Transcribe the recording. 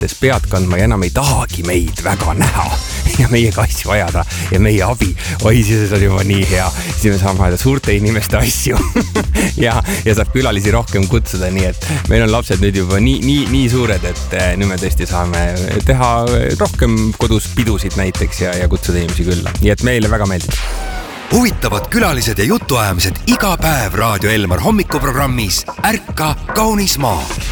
pead kandma ja enam ei tahagi meid väga näha ja meiega asju ajada ja meie abi. Oi, siis on juba nii hea. Siis me saame ajada suurte inimeste asju ja saab külalisi rohkem kutsuda, nii et meil on lapsed nüüd juba nii suured, et nüüd me tõesti saame teha rohkem kodus pidusid näiteks ja kutsuda inimesi külla. Nii et meile väga meeldib. Huvitavad külalised ja jutuajamised iga päev Raadio Elmar hommikuprogrammis Ärka kaunis maa.